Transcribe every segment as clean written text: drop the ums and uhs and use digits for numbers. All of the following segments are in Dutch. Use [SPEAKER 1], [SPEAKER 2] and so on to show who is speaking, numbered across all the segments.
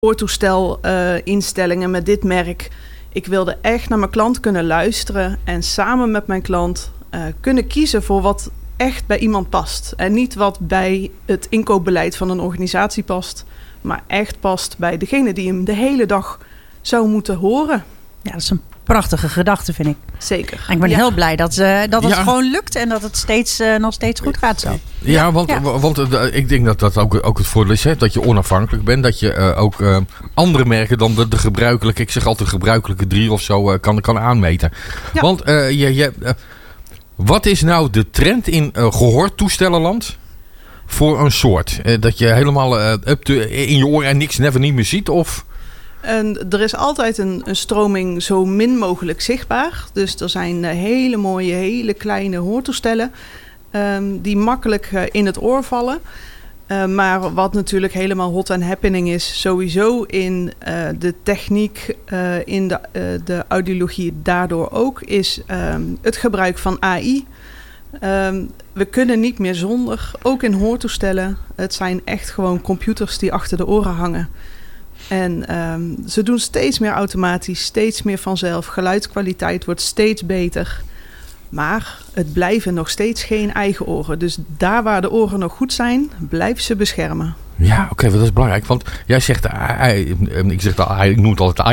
[SPEAKER 1] oortoestelinstellingen met dit merk. Ik wilde echt naar mijn klant kunnen luisteren en samen met mijn klant kunnen kiezen voor wat echt bij iemand past. En niet wat bij het inkoopbeleid van een organisatie past, maar echt past bij degene die hem de hele dag zou moeten horen.
[SPEAKER 2] Ja, dat is een prachtige gedachte, vind ik.
[SPEAKER 1] Zeker.
[SPEAKER 2] En ik ben heel blij dat het gewoon lukt en dat het nog steeds goed gaat zo.
[SPEAKER 3] Ja, want ik denk dat ook het voordeel is, hè, dat je onafhankelijk bent. Dat je ook andere merken dan de gebruikelijke, ik zeg altijd gebruikelijke 3 of zo, kan aanmeten. Ja. Want wat is nou de trend in gehoortoestellenland voor een soort? Dat je helemaal in je oren en niks niet meer ziet? Of...
[SPEAKER 1] En er is altijd een stroming zo min mogelijk zichtbaar. Dus er zijn hele mooie, hele kleine hoortoestellen die makkelijk in het oor vallen. Maar wat natuurlijk helemaal hot and happening is, sowieso in de techniek, in de audiologie daardoor ook, is het gebruik van AI. We kunnen niet meer zonder, ook in hoortoestellen. Het zijn echt gewoon computers die achter de oren hangen. En ze doen steeds meer automatisch, steeds meer vanzelf. Geluidskwaliteit wordt steeds beter. Maar het blijven nog steeds geen eigen oren. Dus daar waar de oren nog goed zijn, blijf ze beschermen.
[SPEAKER 3] Ja, oké, dat is belangrijk. Want jij zegt, ik noem het altijd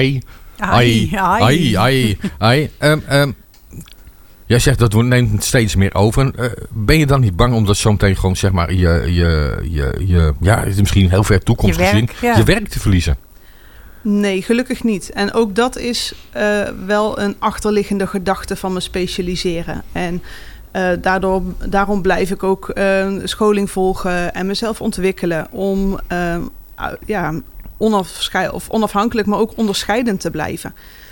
[SPEAKER 3] AI. Jij zegt dat neemt steeds meer over. Ben je dan niet bang omdat zometeen gewoon zeg maar het is misschien heel ver toekomst gezien, je werk te verliezen?
[SPEAKER 1] Nee, gelukkig niet. En ook dat is wel een achterliggende gedachte van me specialiseren. En daarom blijf ik ook scholing volgen en mezelf ontwikkelen om onafhankelijk, maar ook onderscheidend te blijven.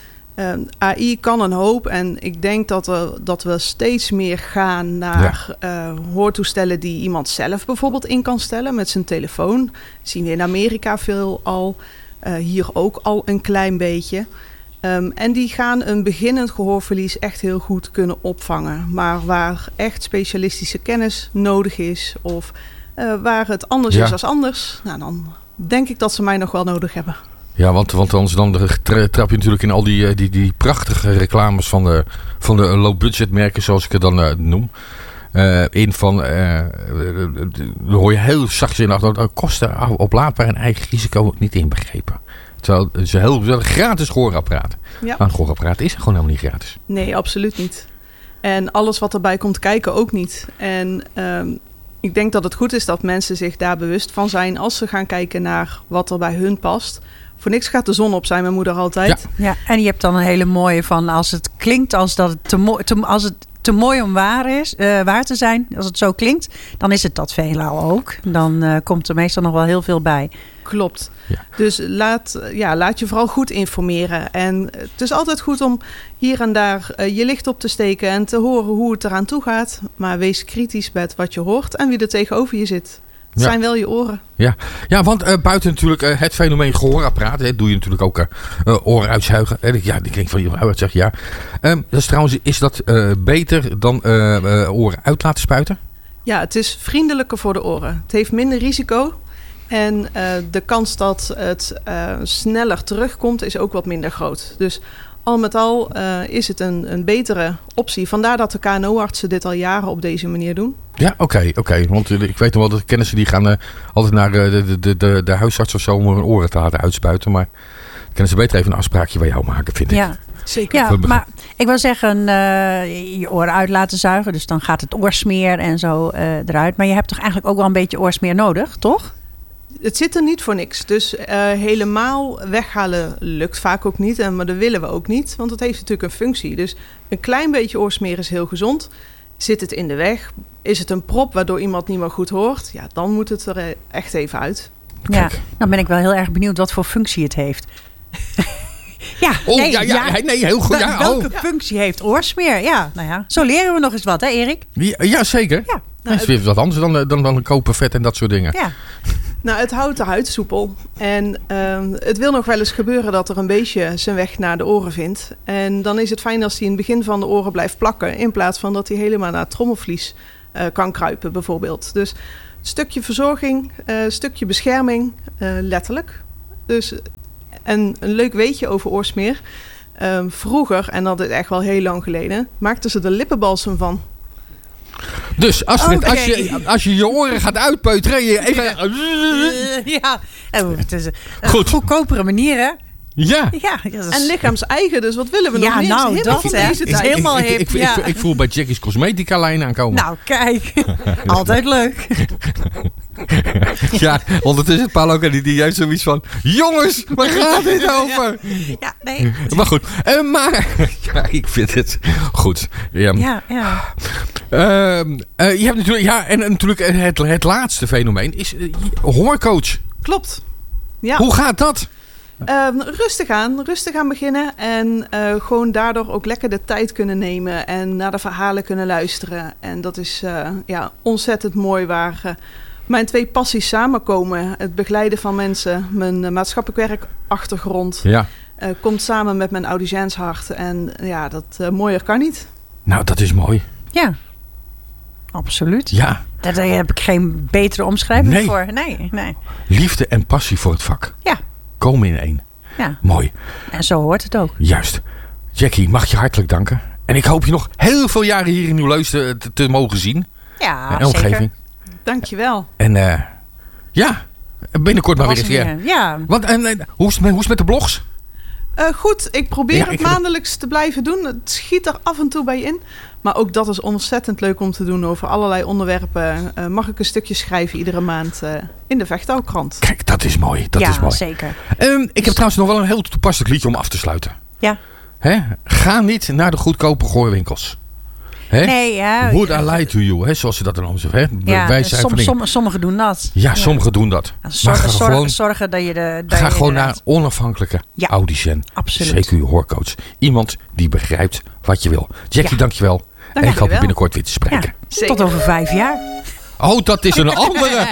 [SPEAKER 1] AI kan een hoop en ik denk dat we steeds meer gaan naar hoortoestellen die iemand zelf bijvoorbeeld in kan stellen met zijn telefoon. Dat zien we in Amerika veel al, hier ook al een klein beetje. En die gaan een beginnend gehoorverlies echt heel goed kunnen opvangen. Maar waar echt specialistische kennis nodig is of waar het anders is als anders, nou, dan denk ik dat ze mij nog wel nodig hebben.
[SPEAKER 3] Ja, want anders dan trap je natuurlijk in al die prachtige reclames van de low-budget merken, zoals ik het dan noem. Dan hoor je heel zachtjes in achter, kosten oplaadbaar en eigen risico niet inbegrepen. Terwijl het is een heel gratis gehoorapparaat. Ja. Maar een gehoorapparaat is gewoon helemaal niet gratis.
[SPEAKER 1] Nee, absoluut niet. En alles wat erbij komt kijken ook niet. En ik denk dat het goed is dat mensen zich daar bewust van zijn als ze gaan kijken naar wat er bij hun past. Voor niks gaat de zon op, zei mijn moeder altijd.
[SPEAKER 2] Ja, en je hebt dan een hele mooie van als het klinkt als dat het te mooi om waar te zijn. Als het zo klinkt, dan is het dat veelal ook. Dan komt er meestal nog wel heel veel bij.
[SPEAKER 1] Klopt. Ja. Dus laat je vooral goed informeren. En het is altijd goed om hier en daar je licht op te steken en te horen hoe het eraan toe gaat. Maar wees kritisch met wat je hoort en wie er tegenover je zit. Het zijn wel je oren.
[SPEAKER 3] Ja, want buiten natuurlijk het fenomeen gehoorapparaat, doe je natuurlijk ook oren uitzuigen. Ik denk van je uitzuigen, is dat beter dan oren uit laten spuiten?
[SPEAKER 1] Ja, het is vriendelijker voor de oren. Het heeft minder risico. En de kans dat het sneller terugkomt is ook wat minder groot. Dus al met al is het een betere optie. Vandaar dat de KNO-artsen dit al jaren op deze manier doen. Ja,
[SPEAKER 3] oké. Want ik weet nog wel dat kennissen die gaan altijd naar de huisarts of zo om hun oren te laten uitspuiten. Maar kunnen ze beter even een afspraakje bij jou maken, vind ik.
[SPEAKER 2] Ja, zeker. Ja, maar ik wil zeggen, je oren uit laten zuigen. Dus dan gaat het oorsmeer en zo eruit. Maar je hebt toch eigenlijk ook wel een beetje oorsmeer nodig, toch?
[SPEAKER 1] Het zit er niet voor niks. Dus helemaal weghalen lukt vaak ook niet. Maar dat willen we ook niet. Want het heeft natuurlijk een functie. Dus een klein beetje oorsmeer is heel gezond. Zit het in de weg? Is het een prop waardoor iemand niet meer goed hoort? Ja, dan moet het er echt even uit.
[SPEAKER 2] Ja, dan ben ik wel heel erg benieuwd wat voor functie het heeft.
[SPEAKER 3] Heel goed.
[SPEAKER 2] Welke functie heeft oorsmeer? Ja, nou ja, zo leren we nog eens wat, hè Erik?
[SPEAKER 3] Ja, zeker. Ja. Dat is weer wat anders dan kopervet en dat soort dingen.
[SPEAKER 1] Ja. Nou, het houdt de huid soepel. En het wil nog wel eens gebeuren dat er een beestje zijn weg naar de oren vindt. En dan is het fijn als hij in het begin van de oren blijft plakken. In plaats van dat hij helemaal naar het trommelvlies kan kruipen bijvoorbeeld. Dus een stukje verzorging, een stukje bescherming, letterlijk. Dus, en een leuk weetje over oorsmeer. Vroeger, en dat is echt wel heel lang geleden, maakten ze er lippenbalsem van.
[SPEAKER 3] Dus als je je oren gaat uitpeuteren... Je even...
[SPEAKER 2] Ja, het is een
[SPEAKER 3] Goed.
[SPEAKER 2] goedkopere manier, hè?
[SPEAKER 3] Ja.
[SPEAKER 2] Ja, dat is...
[SPEAKER 1] En lichaams-eigen, dus wat willen we nog
[SPEAKER 2] Ja,
[SPEAKER 1] meer?
[SPEAKER 2] nou,
[SPEAKER 1] Helemaal
[SPEAKER 2] dat,
[SPEAKER 1] van
[SPEAKER 2] hè.
[SPEAKER 1] deze
[SPEAKER 2] Is
[SPEAKER 1] tijd.
[SPEAKER 2] helemaal hip, ja.
[SPEAKER 3] Ik voel bij Jackie's Cosmetica lijn aankomen.
[SPEAKER 2] Nou, kijk. Altijd leuk.
[SPEAKER 3] Ja, ondertussen Paul ook en die juist zoiets van... Jongens, waar gaat dit over?
[SPEAKER 2] Ja, nee.
[SPEAKER 3] Maar goed, maar... Ja, ik vind het goed. Ja.
[SPEAKER 2] Ja.
[SPEAKER 3] Je hebt natuurlijk... Ja, en natuurlijk het laatste fenomeen is hoorcoach.
[SPEAKER 1] Klopt. Ja.
[SPEAKER 3] Hoe gaat dat?
[SPEAKER 1] Rustig aan beginnen en gewoon daardoor ook lekker de tijd kunnen nemen en naar de verhalen kunnen luisteren. En dat is ontzettend mooi waar mijn 2 passies samenkomen. Het begeleiden van mensen, mijn maatschappelijk werkachtergrond komt samen met mijn audiciënshart. En ja, dat mooier kan niet.
[SPEAKER 3] Nou, dat is mooi.
[SPEAKER 2] Ja, absoluut.
[SPEAKER 3] Ja.
[SPEAKER 2] Daar heb ik geen betere omschrijving voor. Nee.
[SPEAKER 3] Liefde en passie voor het vak.
[SPEAKER 2] Ja.
[SPEAKER 3] Komen in één.
[SPEAKER 2] Ja.
[SPEAKER 3] Mooi.
[SPEAKER 2] En zo hoort het ook.
[SPEAKER 3] Juist. Jackie, mag je hartelijk danken. En ik hoop je nog heel veel jaren hier in Nieuw-Leusden te mogen zien.
[SPEAKER 2] Ja,
[SPEAKER 3] en omgeving.
[SPEAKER 2] zeker.
[SPEAKER 1] Dankjewel.
[SPEAKER 3] En binnenkort maar weer eens.
[SPEAKER 2] Ja.
[SPEAKER 3] Want, hoe is het met de blogs?
[SPEAKER 1] Goed, ik probeer het maandelijks te blijven doen. Het schiet er af en toe bij in. Maar ook dat is ontzettend leuk om te doen. Over allerlei onderwerpen mag ik een stukje schrijven iedere maand in de Vechtouwkrant.
[SPEAKER 3] Kijk, dat is mooi. Dat is mooi.
[SPEAKER 2] Zeker.
[SPEAKER 3] Ik heb trouwens nog wel een heel toepasselijk liedje om af te sluiten.
[SPEAKER 2] Ja.
[SPEAKER 3] Ga niet naar de goedkope gooiwinkels.
[SPEAKER 2] Nee, ja.
[SPEAKER 3] Would I lie to you, zoals ze dat dan allemaal zeggen.
[SPEAKER 2] Ja,
[SPEAKER 3] wij zijn
[SPEAKER 2] sommigen doen dat.
[SPEAKER 3] Ja, sommigen doen dat.
[SPEAKER 2] Zorgen dat je
[SPEAKER 3] ga gewoon naar een onafhankelijke audicien.
[SPEAKER 2] Absoluut.
[SPEAKER 3] CQ Hoorcoach. Iemand die begrijpt wat je wil. Jackie, dankjewel. En ik hoop je binnenkort weer te spreken.
[SPEAKER 2] Ja, tot over 5 jaar.
[SPEAKER 3] Oh, dat is een andere.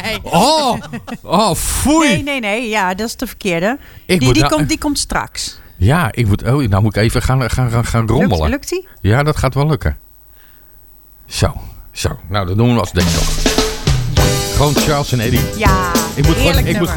[SPEAKER 3] Oh, foei.
[SPEAKER 2] Nee. Ja, dat is de verkeerde. Die komt straks.
[SPEAKER 3] Ja, nou moet ik even gaan rommelen.
[SPEAKER 2] Lukt die?
[SPEAKER 3] Ja, dat gaat wel lukken. Zo. Nou, dat doen we als denk ik nog. Gewoon Charles en Eddie.
[SPEAKER 2] Ja,
[SPEAKER 3] ik moet